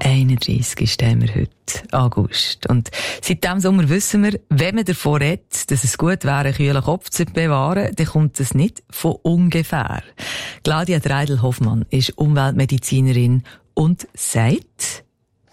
31. haben wir heute, August. Und seit diesem Sommer wissen wir, wenn man davon redet, dass es gut wäre, einen kühlen Kopf zu bewahren, dann kommt es nicht von ungefähr. Claudia Dreidel-Hoffmann ist Umweltmedizinerin und sagt,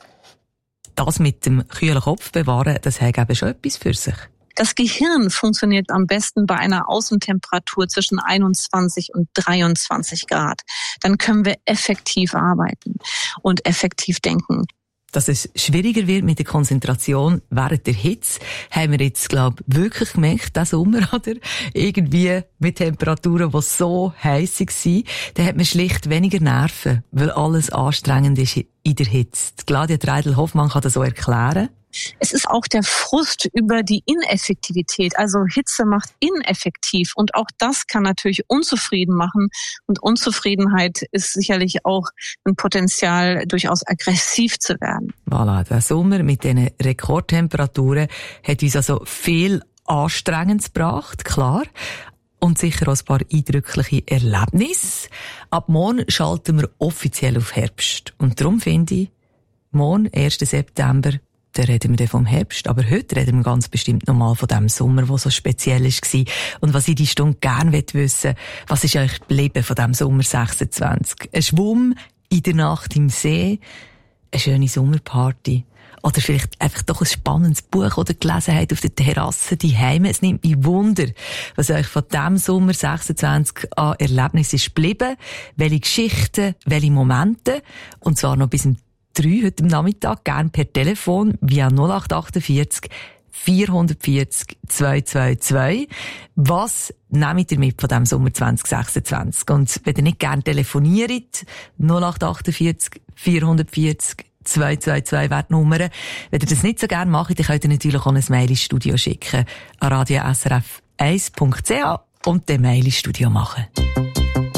das mit dem kühlen Kopf bewahren, das hat eben schon etwas für sich. Das Gehirn funktioniert am besten bei einer Außentemperatur zwischen 21 und 23 Grad. Dann können wir effektiv arbeiten und effektiv denken. Dass es schwieriger wird mit der Konzentration während der Hitze, haben wir jetzt, glaube ich, wirklich gemerkt, diesen Sommer, oder? Irgendwie mit Temperaturen, die so heiß waren, dann hat man schlicht weniger Nerven, weil alles anstrengend ist in der Hitze. Claudia Dreidel-Hoffmann kann das so erklären. Es ist auch der Frust über die Ineffektivität. Also Hitze macht ineffektiv und auch das kann natürlich unzufrieden machen. Und Unzufriedenheit ist sicherlich auch ein Potenzial, durchaus aggressiv zu werden. Voilà, der Sommer mit diesen Rekordtemperaturen hat uns also viel Anstrengendes gebracht, klar. Und sicher auch ein paar eindrückliche Erlebnisse. Ab morgen schalten wir offiziell auf Herbst. Und darum finde ich, morgen, 1. September, dann reden wir dann vom Herbst, aber heute reden wir ganz bestimmt nochmal von dem Sommer, der so speziell war. Und was ich die Stunde gerne wissen will, was ist eigentlich geblieben von dem Sommer 26? Ein Schwumm in der Nacht im See, eine schöne Sommerparty oder vielleicht einfach doch ein spannendes Buch oder gelesen habt auf der Terrasse daheim. Es nimmt mich Wunder, was euch von dem Sommer 26 an Erlebnissen ist geblieben, welche Geschichten, welche Momente, und zwar noch bis 3 heute am Nachmittag, gern per Telefon via 0848 440 222. Was nehmt ihr mit von diesem Sommer 2026? Und wenn ihr nicht gern telefoniert, 0848 440 222 wäre die Nummer. Wenn ihr das nicht so gern macht, dann könnt ihr natürlich auch ein Mail ins Studio schicken an radio-srf1.ch und den Mail ins Studio machen.